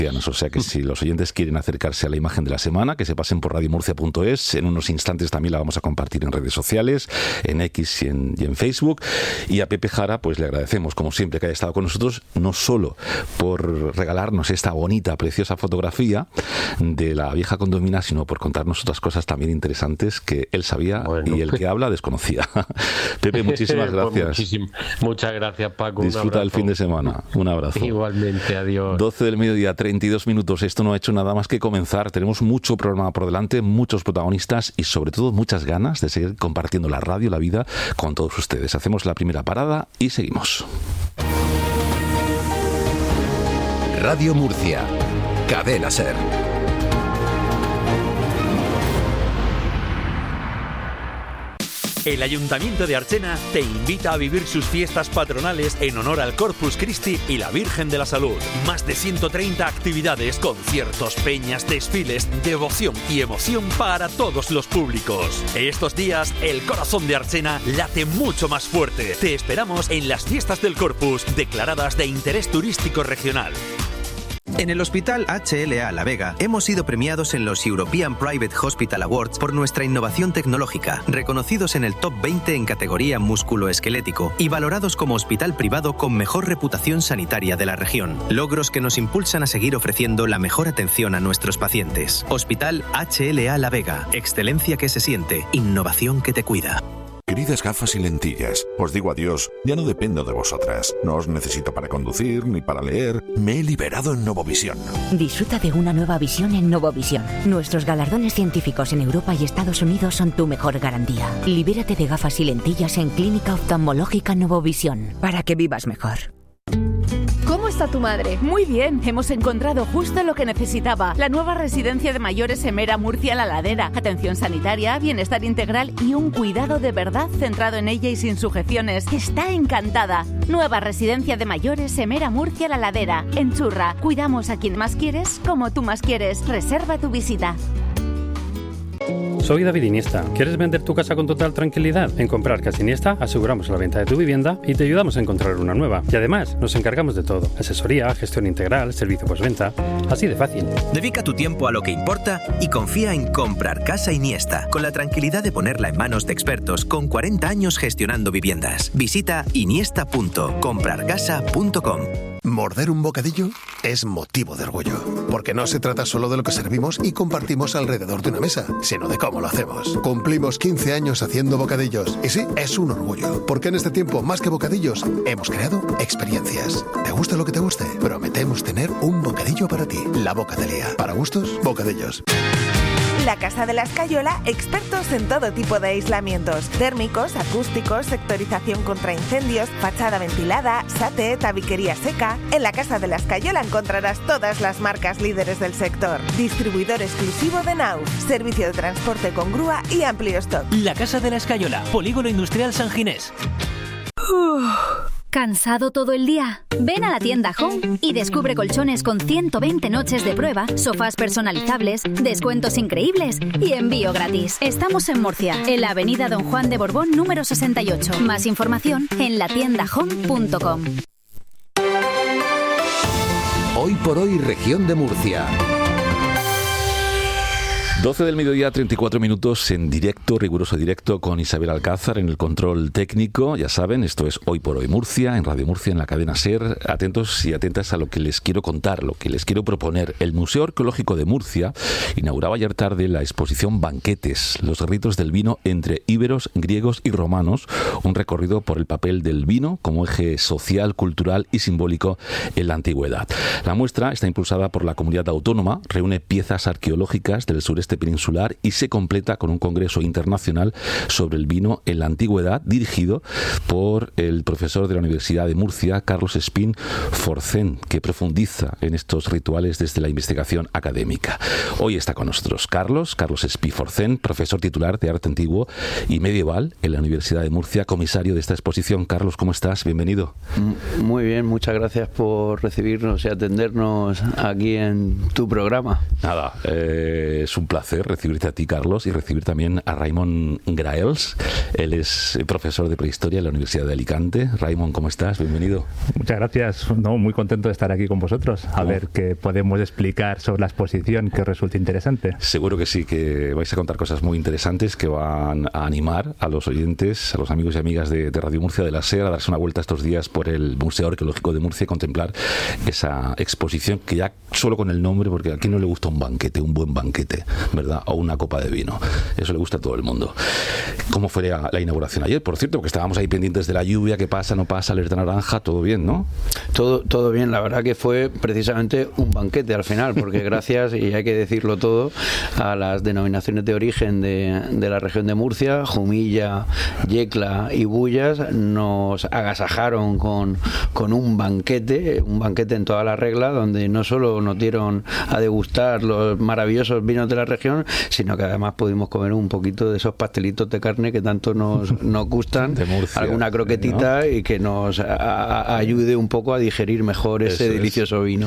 O sea que si los oyentes quieren acercarse a la imagen de la semana, que se pasen por radiomurcia.es. En unos instantes también la vamos a compartir en redes sociales, en X y en Facebook. Y a Pepe Jara, pues le agradecemos, como siempre, que haya estado con nosotros, no solo por regalarnos esta bonita, preciosa fotografía de la vieja condomina, sino por contarnos otras cosas también interesantes que él sabía y el que habla desconocía. Pepe, muchísimas gracias. Muchas gracias, Paco. Disfruta del fin de semana. Un abrazo. Igualmente, adiós. 12 del mediodía, 32 minutos. Esto no ha hecho nada más que comenzar. Tenemos mucho programa por delante, muchos protagonistas y sobre todo muchas ganas de seguir compartiendo la radio, la vida con todos ustedes. Hacemos la primera parada y seguimos. Radio Murcia, Cadena SER. El Ayuntamiento de Archena te invita a vivir sus fiestas patronales en honor al Corpus Christi y la Virgen de la Salud. Más de 130 actividades, conciertos, peñas, desfiles, devoción y emoción para todos los públicos. Estos días, el corazón de Archena late mucho más fuerte. Te esperamos en las fiestas del Corpus, declaradas de interés turístico regional. En el Hospital HLA La Vega hemos sido premiados en los European Private Hospital Awards por nuestra innovación tecnológica, reconocidos en el top 20 en categoría músculo-esquelético y valorados como hospital privado con mejor reputación sanitaria de la región. Logros que nos impulsan a seguir ofreciendo la mejor atención a nuestros pacientes. Hospital HLA La Vega, excelencia que se siente, innovación que te cuida. Queridas gafas y lentillas, os digo adiós, ya no dependo de vosotras. No os necesito para conducir ni para leer. Me he liberado en Novovisión. Disfruta de una nueva visión en Novovisión. Nuestros galardones científicos en Europa y Estados Unidos son tu mejor garantía. Libérate de gafas y lentillas en Clínica Oftalmológica Novovisión, para que vivas mejor. ¿Cómo está tu madre? Muy bien, hemos encontrado justo lo que necesitaba. La nueva residencia de mayores Emera Murcia La Ladera. Atención sanitaria, bienestar integral y un cuidado de verdad centrado en ella y sin sujeciones. Está encantada. Nueva residencia de mayores Emera Murcia La Ladera. En Churra, cuidamos a quien más quieres, como tú más quieres. Reserva tu visita. Soy David Iniesta. ¿Quieres vender tu casa con total tranquilidad? En Comprar Casa Iniesta aseguramos la venta de tu vivienda y te ayudamos a encontrar una nueva. Y además, nos encargamos de todo. Asesoría, gestión integral, servicio postventa. Así de fácil. Dedica tu tiempo a lo que importa y confía en Comprar Casa Iniesta, con la tranquilidad de ponerla en manos de expertos con 40 años gestionando viviendas. Visita iniesta.comprarcasa.com. Morder un bocadillo es motivo de orgullo, porque no se trata solo de lo que servimos y compartimos alrededor de una mesa, sino de cómo lo hacemos. Cumplimos 15 años haciendo bocadillos, y sí, es un orgullo, porque en este tiempo, más que bocadillos, hemos creado experiencias. ¿Te gusta lo que te guste? Prometemos tener un bocadillo para ti. La Bocatelía. Para gustos, bocadillos. La Casa de la Escayola, expertos en todo tipo de aislamientos, térmicos, acústicos, sectorización contra incendios, fachada ventilada, SATE, tabiquería seca. En la Casa de la Escayola encontrarás todas las marcas líderes del sector. Distribuidor exclusivo de Nauf, servicio de transporte con grúa y amplio stock. La Casa de la Escayola, Polígono Industrial San Ginés. ¿Cansado todo el día? Ven a la tienda Home y descubre colchones con 120 noches de prueba, sofás personalizables, descuentos increíbles y envío gratis. Estamos en Murcia, en la avenida Don Juan de Borbón número 68. Más información en latiendahome.com. Hoy por hoy, región de Murcia. 12 del mediodía, 34 minutos en directo, riguroso directo con Isabel Alcázar en el control técnico. Ya saben, esto es Hoy por Hoy Murcia, en Radio Murcia, en la cadena SER. Atentos y atentas a lo que les quiero contar, lo que les quiero proponer. El Museo Arqueológico de Murcia inauguraba ayer tarde la exposición Banquetes, los ritos del vino entre íberos, griegos y romanos, un recorrido por el papel del vino como eje social, cultural y simbólico en la antigüedad. La muestra está impulsada por la comunidad autónoma, reúne piezas arqueológicas del sureste peninsular y se completa con un congreso internacional sobre el vino en la antigüedad dirigido por el profesor de la Universidad de Murcia, Carlos Espín Forcén, que profundiza en estos rituales desde la investigación académica. Hoy está con nosotros Carlos Espín Forcén, profesor titular de Arte Antiguo y Medieval en la Universidad de Murcia, comisario de esta exposición. Carlos, ¿cómo estás? Bienvenido. Muy bien, muchas gracias por recibirnos y atendernos aquí en tu programa. Nada, es un placer placer recibirte a ti, Carlos, y recibir también a Raimon Graels. Él es profesor de prehistoria en la Universidad de Alicante. Raimon, ¿cómo estás? Bienvenido. Muchas gracias. No, muy contento de estar aquí con vosotros. A ver qué podemos explicar sobre la exposición que os resulte interesante. Seguro que sí, que vais a contar cosas muy interesantes que van a animar a los oyentes, a los amigos y amigas de Radio Murcia de la SER a darse una vuelta estos días por el Museo Arqueológico de Murcia y contemplar esa exposición que ya solo con el nombre, porque a quién no le gusta un banquete, un buen banquete, ¿verdad? O una copa de vino. Eso le gusta a todo el mundo. ¿Cómo fue la inauguración ayer? Por cierto, porque estábamos ahí pendientes de la lluvia, qué pasa, no pasa, alerta naranja, todo bien, ¿no? Todo bien, la verdad que fue precisamente un banquete al final, porque gracias, y hay que decirlo todo, a las denominaciones de origen de la región de Murcia, Jumilla, Yecla y Bullas, nos agasajaron con un banquete en toda la regla, donde no solo nos dieron a degustar los maravillosos vinos de la región, sino que además pudimos comer un poquito de esos pastelitos de carne que tanto nos gustan, de Murcia, alguna croquetita, ¿no? Y que nos ayude un poco a digerir mejor ese delicioso vino.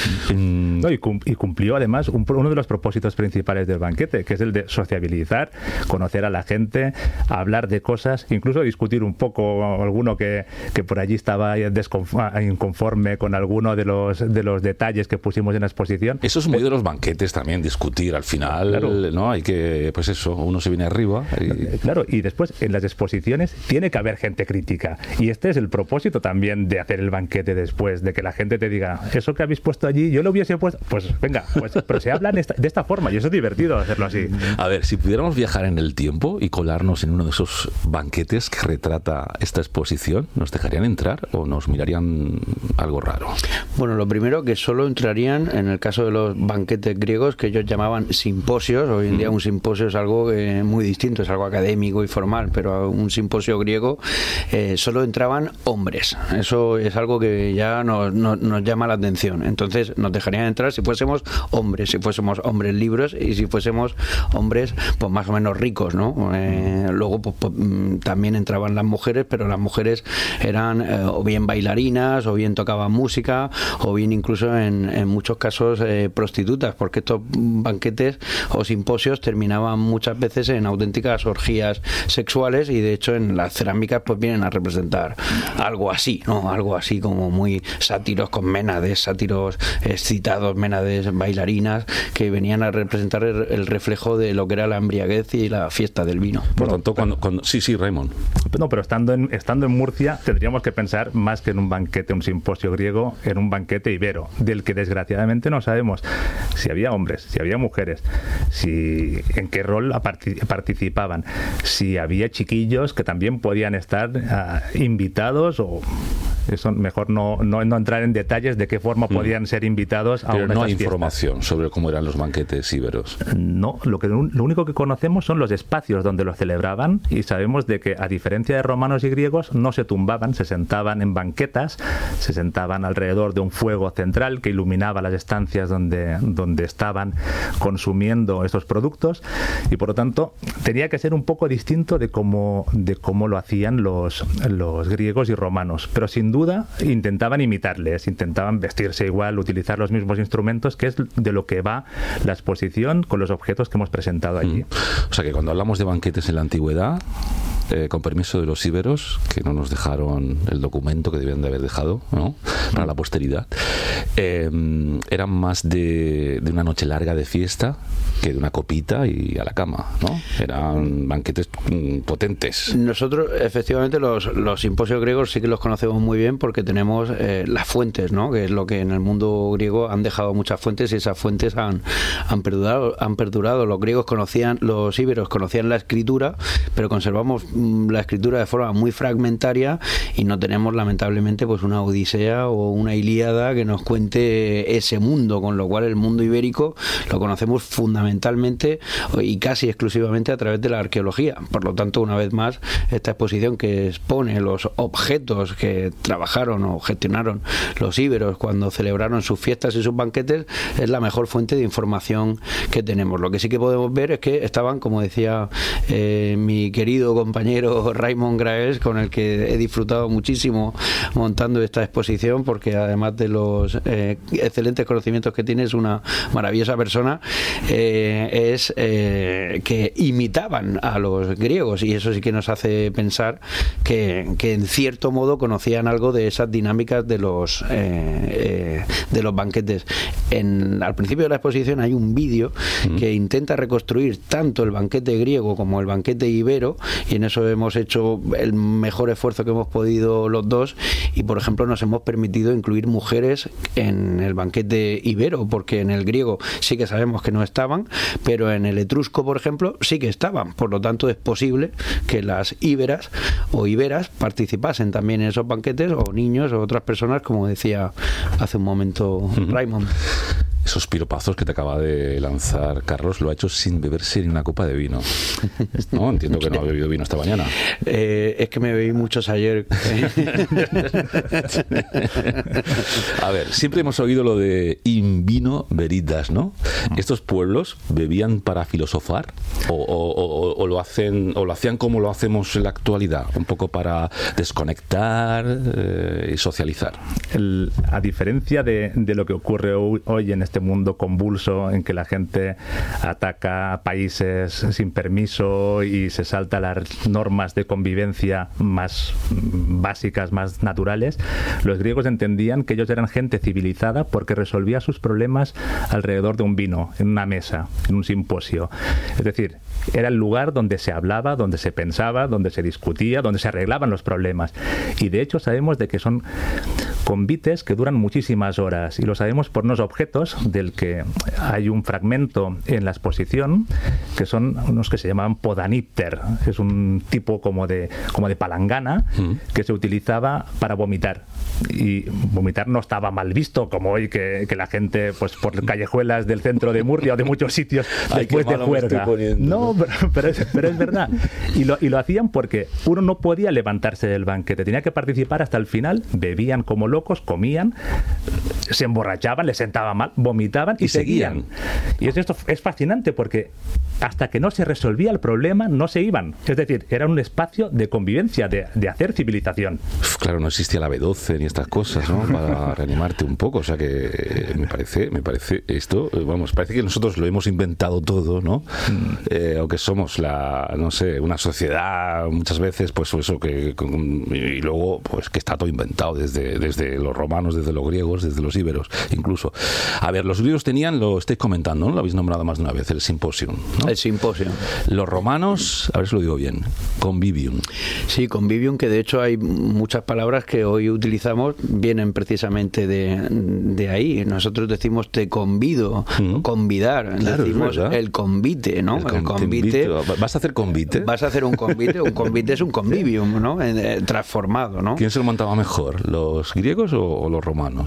No, y cumplió además uno de los propósitos principales del banquete, que es el de sociabilizar, conocer a la gente, hablar de cosas, incluso discutir un poco alguno que por allí estaba inconforme con alguno de los detalles que pusimos en la exposición. Eso es muy de los banquetes también, discutir al final, claro. ¿No? Hay que, pues eso, uno se viene arriba. Claro, y después en las exposiciones tiene que haber gente crítica. Y este es el propósito también de hacer el banquete después, de que la gente te diga, eso que habéis puesto allí, yo lo hubiese puesto, pues venga, pero se habla de esta forma, y eso es divertido hacerlo así. A ver, si pudiéramos viajar en el tiempo y colarnos en uno de esos banquetes que retrata esta exposición, ¿nos dejarían entrar o nos mirarían algo raro? Bueno, lo primero, que solo entrarían en el caso de los banquetes griegos, que ellos llamaban simposios. Hoy en día un simposio es algo muy distinto, es algo académico y formal, pero un simposio griego solo entraban hombres. Eso es algo que ya nos llama la atención. Entonces nos dejarían entrar si fuésemos hombres libres y si fuésemos hombres pues más o menos ricos, ¿no? Luego pues, también entraban las mujeres, pero las mujeres eran o bien bailarinas, o bien tocaban música, o bien incluso en muchos casos prostitutas, porque estos banquetes o simposios terminaban muchas veces en auténticas orgías sexuales, y de hecho en las cerámicas pues vienen a representar algo así, ¿no? Algo así como muy sátiros con ménades, sátiros excitados, ménades bailarinas, que venían a representar el reflejo de lo que era la embriaguez y la fiesta del vino. Por tanto, sí, Raimon. No, pero estando en Murcia tendríamos que pensar más que en un banquete, un simposio griego, en un banquete ibero, del que desgraciadamente no sabemos si había hombres, si había mujeres, en qué rol participaban, si había chiquillos que también podían estar invitados, o eso mejor no entrar en detalles de qué forma podían ser invitados a pero una no hay información sobre cómo eran los banquetes íberos. No, lo único que conocemos son los espacios donde los celebraban, y sabemos de que, a diferencia de romanos y griegos, no se tumbaban, se sentaban en banquetas, se sentaban alrededor de un fuego central que iluminaba las estancias donde estaban consumiendo estos productos, y por lo tanto tenía que ser un poco distinto de cómo lo hacían los griegos y romanos, pero sin duda intentaban imitarles, intentaban vestirse igual, utilizar los mismos instrumentos, que es de lo que va la exposición con los objetos que hemos presentado allí. O sea que cuando hablamos de banquetes en la antigüedad, con permiso de los íberos, que no nos dejaron el documento que debían de haber dejado, ¿no?, para la posteridad, eran más de una noche larga de fiesta que de una copita y a la cama, ¿no? Eran banquetes potentes. Nosotros, efectivamente, los simposios griegos sí que los conocemos muy bien, porque tenemos las fuentes, ¿no?, que es lo que en el mundo griego han dejado muchas fuentes, y esas fuentes han perdurado. Los íberos conocían la escritura, pero conservamos la escritura de forma muy fragmentaria, y no tenemos lamentablemente pues una Odisea o una Ilíada que nos cuente ese mundo, con lo cual el mundo ibérico lo conocemos fundamentalmente y casi exclusivamente a través de la arqueología. Por lo tanto, una vez más, esta exposición que expone los objetos que trabajaron o gestionaron los íberos cuando celebraron sus fiestas y sus banquetes es la mejor fuente de información que tenemos. Lo que sí que podemos ver es que estaban, como decía mi querido compañero compañero Raymond Graes, con el que he disfrutado muchísimo montando esta exposición, porque además de los excelentes conocimientos que tiene, es una maravillosa persona, que imitaban a los griegos, y eso sí que nos hace pensar que en cierto modo conocían algo de esas dinámicas de los banquetes. Al principio de la exposición hay un vídeo que intenta reconstruir tanto el banquete griego como el banquete ibero, y en eso hemos hecho el mejor esfuerzo que hemos podido los dos, y por ejemplo nos hemos permitido incluir mujeres en el banquete ibero, porque en el griego sí que sabemos que no estaban, pero en el etrusco, por ejemplo, sí que estaban. Por lo tanto, es posible que las íberas o iberas participasen también en esos banquetes, o niños o otras personas, como decía hace un momento Raymond. Esos piropazos que te acaba de lanzar Carlos lo ha hecho sin beberse ni una copa de vino. No, entiendo que no ha bebido vino esta mañana. Es que me bebí muchos ayer. A ver, siempre hemos oído lo de in vino veritas, ¿no? ¿Estos pueblos bebían para filosofar o lo hacían como lo hacemos en la actualidad? Un poco para desconectar y socializar. A diferencia de lo que ocurre hoy en este mundo convulso, en que la gente ataca países sin permiso y se salta las normas de convivencia más básicas, más naturales, los griegos entendían que ellos eran gente civilizada porque resolvía sus problemas alrededor de un vino, en una mesa, en un simposio. Es decir, era el lugar donde se hablaba, donde se pensaba, donde se discutía, donde se arreglaban los problemas. Y de hecho sabemos de que son convites que duran muchísimas horas, y lo sabemos por unos objetos del que hay un fragmento en la exposición, que son unos que se llaman podanípter. Es un tipo como de palangana que se utilizaba para vomitar. Y vomitar no estaba mal visto como hoy, que la gente, pues por callejuelas del centro de Murcia o de muchos sitios después de juerga. No, pero es verdad. Y lo hacían porque uno no podía levantarse del banquete, tenía que participar hasta el final. Bebían como locos, comían, se emborrachaban, les sentaba mal, vomitaban y seguían. Y esto es fascinante, porque hasta que no se resolvía el problema no se iban. Es decir, era un espacio de convivencia, de hacer civilización. Claro, no existía la B12 ni estas cosas, ¿no? Para reanimarte un poco. O sea que me parece esto, vamos, parece que nosotros lo hemos inventado todo, ¿no? Aunque somos una sociedad muchas veces, pues eso y luego pues que está todo inventado desde los romanos, desde los griegos, desde los íberos, incluso. A ver, los griegos tenían, lo estáis comentando, ¿no? Lo habéis nombrado más de una vez, el simposium, ¿no? El simposio. Los romanos, a ver si lo digo bien, convivium. Sí, convivium, que de hecho hay muchas palabras que hoy utilizamos, vienen precisamente de ahí. Nosotros decimos te convido, convidar, claro, decimos el convite, ¿no? El convite. ¿Vas a hacer convite? Vas a hacer un convite es un convivium, ¿no? Transformado, ¿no? ¿Quién se lo montaba mejor, los griegos o los romanos?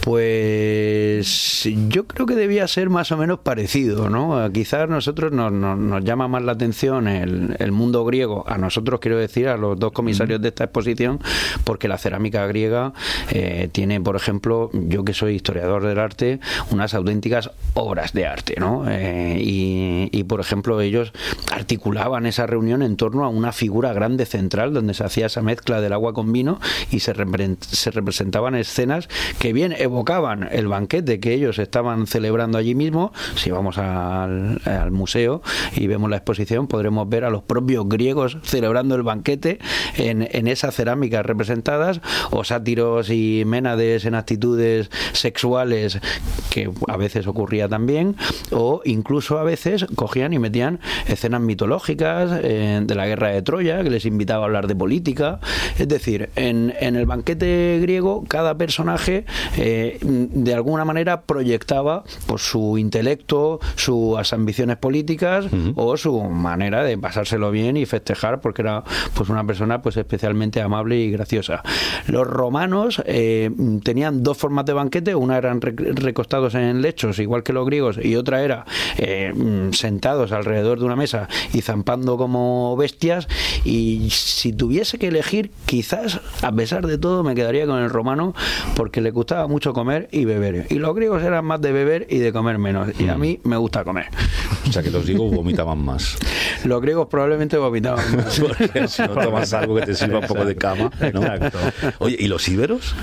Pues yo creo que debía ser más o menos parecido, ¿no? Quizás a nosotros nos llama más la atención el mundo griego, a nosotros quiero decir, a los dos comisarios de esta exposición, porque la cerámica griega tiene, por ejemplo, yo que soy historiador del arte, unas auténticas obras de arte, ¿no? Y por ejemplo, ellos articulaban esa reunión en torno a una figura grande central donde se hacía esa mezcla del agua con vino, y se representaban escenas que bien evocaban el banquete que ellos estaban celebrando allí mismo. Si vamos al museo y vemos la exposición, podremos ver a los propios griegos celebrando el banquete en esas cerámicas representadas, o sátiros y ménades en actitudes sexuales, que a veces ocurría también, o incluso a veces cogían y metían escenas mitológicas de la guerra de Troya, que les invitaba a hablar de política. Es decir, en el banquete griego cada personaje de alguna manera proyectaba pues su intelecto, sus ambiciones políticas o su manera de pasárselo bien y festejar, porque era pues una persona pues especialmente amable y graciosa. Los romanos tenían dos formas de banquete, una eran recostados en lechos igual que los griegos, y otra era sentados alrededor de una mesa y zampando como bestias. Y si tuviese que elegir, quizás a pesar de todo me quedaría con el romano, porque le gustaba mucho comer y beber, y los griegos eran más de beber y de comer menos, y a mí me gusta comer. O sea que los griegos vomitaban más. Los griegos probablemente vomitaban más. Porque si no tomas algo que te sirva un poco de cama, ¿no? Exacto. Oye, ¿y los íberos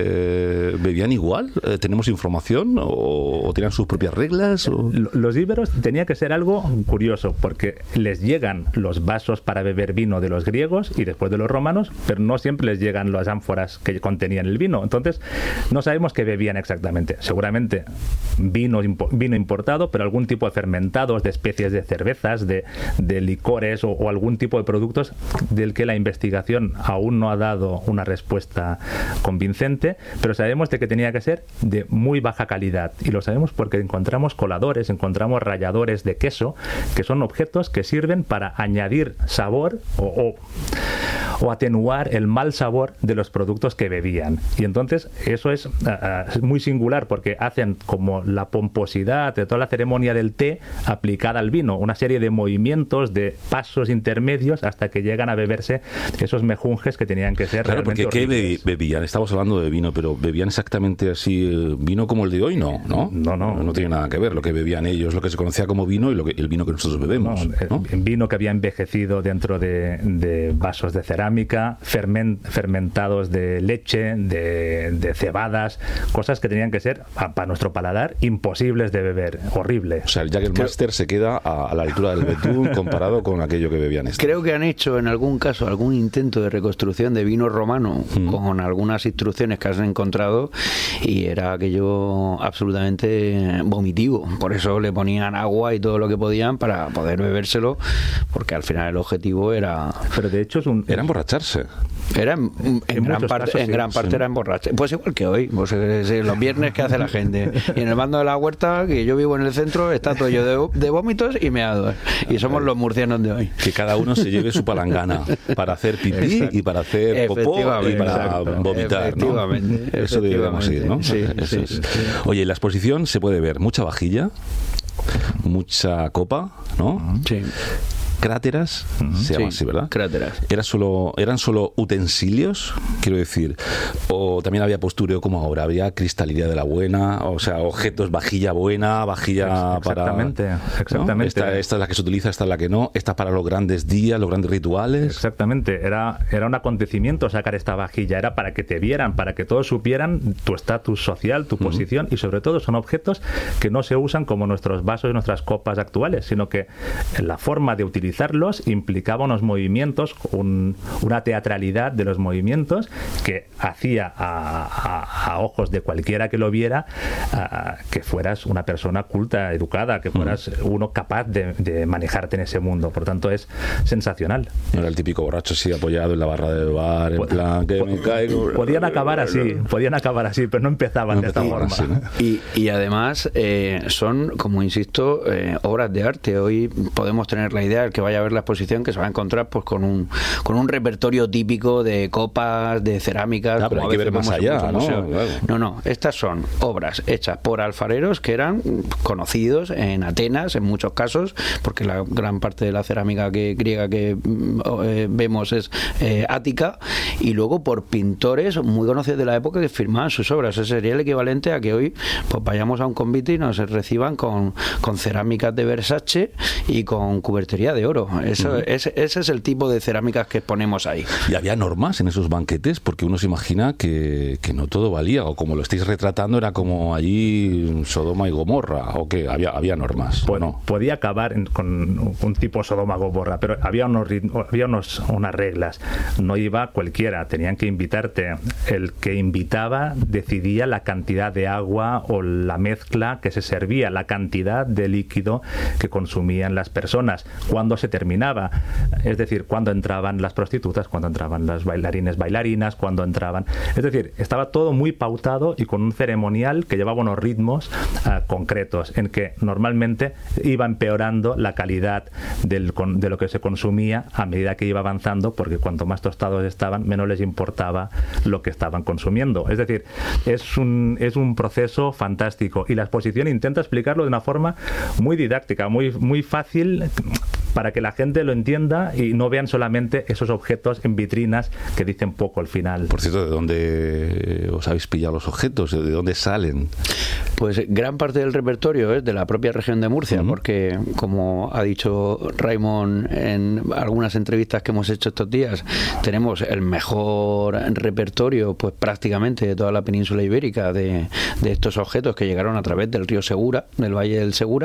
bebían igual? ¿Tenemos información o tenían sus propias reglas? O? Los íberos tenía que ser algo curioso, porque les llegan los vasos para beber vino de los griegos y después de los romanos, pero no siempre les llegan las ánforas que contenían el vino. Entonces, no sabemos qué bebían exactamente. Seguramente vino importado, pero algún tipo de fermentados, de especies de cervezas, de licores o algún tipo de productos del que la investigación aún no ha dado una respuesta convincente, pero sabemos de que tenía que ser de muy baja calidad, y lo sabemos porque encontramos coladores, encontramos ralladores de queso, que son objetos que sirven para añadir sabor o atenuar el mal sabor de los productos que bebían. Y entonces eso es muy singular, porque hacen como la pomposidad de toda la ceremonia del té aplicada al vino, una serie de movimientos, de pasos intermedios hasta que llegan a beberse esos mejunjes que tenían que ser realmente porque horribles. ¿qué bebían? Estamos hablando de vino, pero ¿bebían exactamente así vino como el de hoy? No tiene nada que ver lo que bebían ellos, lo que se conocía como vino y el vino que nosotros bebemos. Vino que había envejecido dentro de vasos de cerámica, fermentados de leche, de cebadas, cosas que tenían que ser, para nuestro paladar, imposibles de beber, horrible. O sea, el Jägermeister se queda a la altura del betún comparado con aquello que bebían estos. Creo que han hecho en algún caso algún intento de reconstrucción de vino romano con algunas instrucciones que has encontrado, y era aquello absolutamente vomitivo. Por eso le ponían agua y todo lo que podían para poder bebérselo, porque al final el objetivo era... Pero de hecho era emborracharse. Era en gran parte era emborracharse. Pues igual que hoy, pues, los viernes que hace la gente. Y en el bando de la huerta, que yo vivo en el centro, está todo yo de vómitos y meados. Y somos los murcianos de hoy. Que cada uno se lleve su palangana para hacer pipí y para hacer popó y para vomitar, ¿no? Eso deberíamos ir, ¿no? Sí. Oye, en la exposición se puede ver mucha vajilla, mucha copa, ¿no? Sí. Cráteras, se llama así, ¿verdad? Cráteras. ¿Eran solo utensilios? Quiero decir, o también había postureo como ahora, había cristalería de la buena, o sea, objetos, vajilla buena, vajilla exactamente, para... Exactamente. ¿no? Esta es la que se utiliza, esta es la que no, esta para los grandes días, los grandes rituales. Exactamente, era un acontecimiento sacar esta vajilla, era para que te vieran, para que todos supieran tu estatus social, tu posición, y sobre todo son objetos que no se usan como nuestros vasos y nuestras copas actuales, sino que la forma de utilizarlos implicaba unos movimientos, una teatralidad de los movimientos que hacía a ojos de cualquiera que lo viera que fueras una persona culta, educada, que fueras uno capaz de manejarte en ese mundo. Por tanto, es sensacional. No era el típico borracho así apoyado en la barra del bar, en plan que me caigo. Podían acabar así, pero no empezaban de esta forma. Así, ¿no? Y además son, como insisto, obras de arte. Hoy podemos tener la idea, el que vaya a ver la exposición, que se va a encontrar pues con un repertorio típico de copas, de cerámicas. Pero hay que ver más allá, ¿no? Claro. No, estas son obras hechas por alfareros que eran conocidos en Atenas, en muchos casos, porque la gran parte de la cerámica griega que vemos es ática, y luego por pintores muy conocidos de la época que firmaban sus obras. Ese sería el equivalente a que hoy pues vayamos a un convite y nos reciban con cerámicas de Versace y con cubertería de oro. Ese es el tipo de cerámicas que ponemos ahí. ¿Y había normas en esos banquetes? Porque uno se imagina que no todo valía, o como lo estáis retratando era como allí Sodoma y Gomorra, o que había normas. Bueno, podía acabar con un tipo Sodoma y Gomorra, pero había unas reglas. No iba cualquiera, tenían que invitarte. El que invitaba decidía la cantidad de agua o la mezcla que se servía, la cantidad de líquido que consumían las personas, cuándo se terminaba, es decir, cuándo entraban las prostitutas, cuándo entraban las bailarinas, cuándo entraban, es decir, estaba todo muy pautado y con un ceremonial que llevaba unos ritmos concretos, en que normalmente iba empeorando la calidad de lo que se consumía a medida que iba avanzando, porque cuanto más tostados estaban, menos les importaba lo que estaban consumiendo. Es decir, es un proceso fantástico, y la exposición intenta explicarlo de una forma muy didáctica, muy fácil, para que la gente lo entienda y no vean solamente esos objetos en vitrinas que dicen poco al final. Por cierto, ¿de dónde os habéis pillado los objetos? ¿De dónde salen? Pues gran parte del repertorio es de la propia región de Murcia, porque como ha dicho Raimon en algunas entrevistas que hemos hecho estos días, tenemos el mejor repertorio pues prácticamente de toda la península ibérica de estos objetos que llegaron a través del río Segura, del Valle del Segura,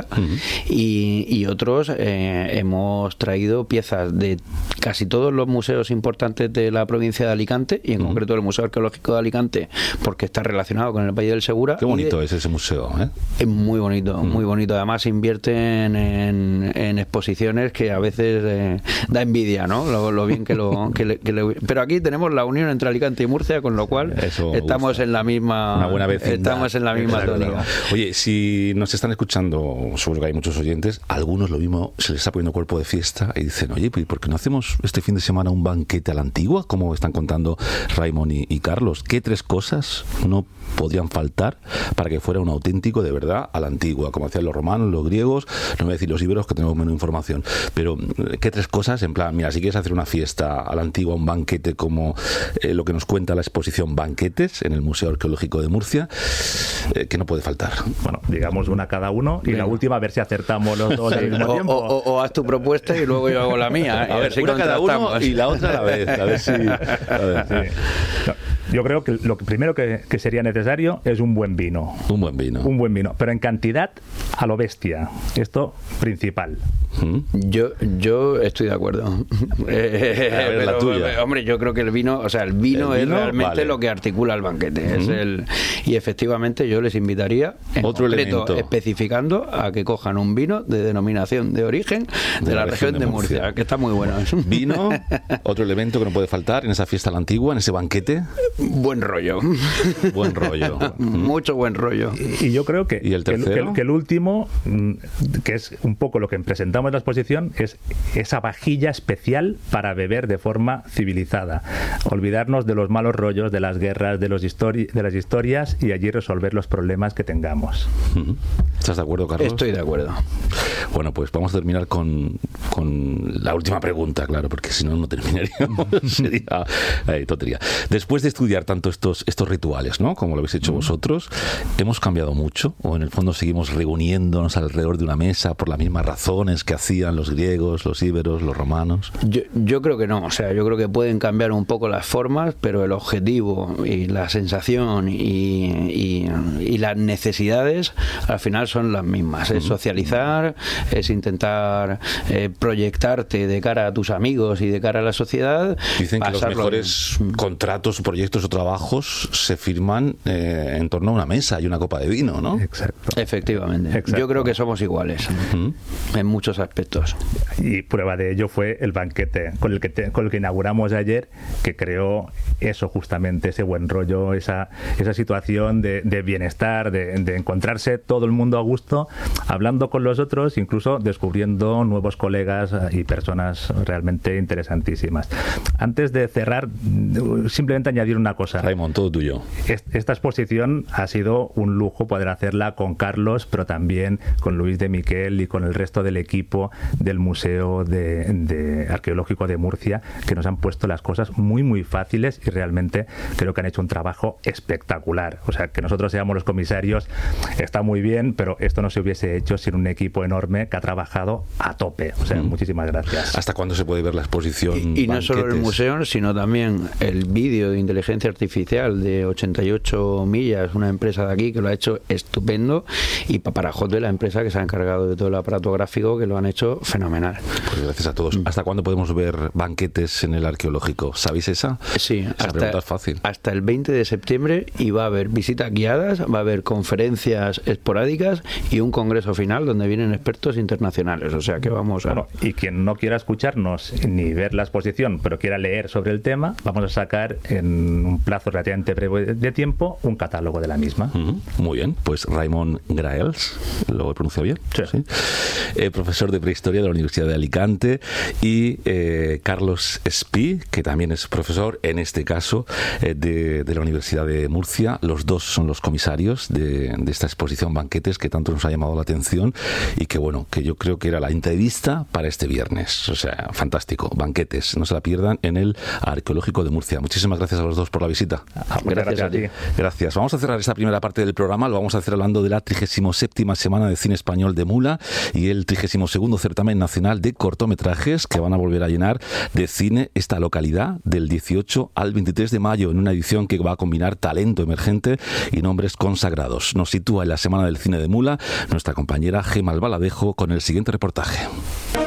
y otros hemos traído piezas de casi todos los museos importantes de la provincia de Alicante, y en concreto el Museo Arqueológico de Alicante, porque está relacionado con el Valle del Segura. Qué bonito es ese museo, ¿eh? Es muy bonito, muy bonito. Además invierten en exposiciones que a veces da envidia, ¿no? Lo bien que pero aquí tenemos la unión entre Alicante y Murcia, con lo cual estamos en la misma, una buena vecindad. Estamos en la misma tónica. Oye, si nos están escuchando, seguro que hay muchos oyentes, algunos lo mismo se les está poniendo cuerpo de fiesta y dicen, oye, pues ¿por qué no hacemos este fin de semana un banquete a la antigua, como están contando Raimon y Carlos? ¿Qué 3 cosas no podrían faltar para que fuera un auténtico de verdad a la antigua, como hacían los romanos, los griegos, no voy a decir los íberos que tenemos menos información, pero ¿qué 3 cosas? En plan, mira, si quieres hacer una fiesta a la antigua, un banquete como lo que nos cuenta la exposición Banquetes en el Museo Arqueológico de Murcia, ¿qué no puede faltar? Bueno, digamos una cada uno y la última a ver si acertamos los dos al mismo tiempo. O haz tu propuesta y luego yo hago la mía. A ver si una cada uno y la otra a la vez. A ver si... No, yo creo que lo primero que sería necesario es un buen vino. Un buen vino. Un buen vino, pero en cantidad a lo bestia. Esto principal. Yo estoy de acuerdo. La tuya. Hombre, yo creo que el vino es realmente lo que articula el banquete. Y efectivamente yo les invitaría en concreto, especificando a que cojan un vino de denominación de origen de la región de Murcia, que está muy bueno. Vino, otro elemento que no puede faltar en esa fiesta a la antigua, en ese banquete. Buen rollo. Buen rollo. Mucho buen rollo. Y yo creo que, ¿y el tercero? que el último, que es un poco lo que presentamos en la exposición, es esa vajilla especial para beber de forma civilizada. Olvidarnos de los malos rollos, de las guerras, de las historias, y allí resolver los problemas que tengamos. ¿Estás de acuerdo, Carlos? Estoy de acuerdo. Bueno, pues vamos a terminar con la última pregunta, claro, porque si no terminaríamos. Sería tontería. Después de estudiar tanto estos rituales, ¿no?, como lo habéis hecho vosotros, ¿hemos cambiado mucho? ¿O en el fondo seguimos reuniéndonos alrededor de una mesa por las mismas razones que hacían los griegos, los íberos, los romanos? Yo creo que no. O sea, yo creo que pueden cambiar un poco las formas, pero el objetivo y la sensación y las necesidades al final son las mismas. Es socializar, es intentar proyectarte de cara a tus amigos y de cara a la sociedad. Dicen que los mejores contratos, proyectos o trabajos se firman en torno a una mesa y una copa de vino, ¿no? Exacto. Efectivamente. Exacto. Yo creo que somos iguales en muchos aspectos. Y prueba de ello fue el banquete con el que inauguramos ayer, que creó eso justamente, ese buen rollo, esa situación de bienestar, de encontrarse todo el mundo a gusto, hablando con los otros, incluso descubriendo nuevos colegas y personas realmente interesantísimas. Antes de cerrar, simplemente añadir una cosa. Raimon, todo tuyo. Esta exposición ha sido un lujo poder hacerla con Carlos, pero también con Luis de Miquel y con el resto del equipo del Museo Arqueológico de Murcia, que nos han puesto las cosas muy, muy fáciles y realmente creo que han hecho un trabajo espectacular. O sea, que nosotros seamos los comisarios está muy bien, pero esto no se hubiese hecho sin un equipo enorme que ha trabajado a tope. O sea, muchísimas gracias. ¿Hasta cuándo se puede ver la exposición? Y no solo el museo, sino también el vídeo de inteligencia artificial de 88 millas, una empresa de aquí que lo ha hecho estupendo, y Paparajote, la empresa que se ha encargado de todo el aparato gráfico, que lo han hecho fenomenal. Pues gracias a todos. ¿Hasta cuándo podemos ver banquetes en el arqueológico? ¿Sabéis esa? Sí, esa pregunta es fácil. Hasta el 20 de septiembre, y va a haber visitas guiadas, va a haber conferencias esporádicas y un congreso final donde vienen expertos internacionales. O sea que vamos a... Bueno, y quien no quiera escucharnos ni ver la exposición, pero quiera leer sobre el tema, vamos a sacar en un plazo relativamente breve de tiempo un catálogo de la misma. Muy bien, pues Raimon Graels, ¿lo he pronunciado bien? Sí. Profesor de Prehistoria de la Universidad de Alicante, y Carlos Espí, que también es profesor, en este caso, de la Universidad de Murcia. Los dos son los comisarios de esta exposición Banquetes, que tanto nos ha llamado la atención y que, bueno, que yo creo que era la entrevista para este viernes. O sea, fantástico. Banquetes, no se la pierdan, en el Arqueológico de Murcia. Muchísimas gracias a los dos por la visita. Gracias a ti. Gracias. Vamos a cerrar esta primera parte del programa. Lo vamos a hacer hablando de la 37ª Semana de Cine Español de Mula y el 32º Certamen Nacional de Cortometrajes, que van a volver a llenar de cine esta localidad del 18 al 23 de mayo, en una edición que va a combinar talento emergente y nombres consagrados. Nos sitúa en la Semana del Cine de Mula nuestra compañera Gemma Albaladejo con el siguiente reportaje.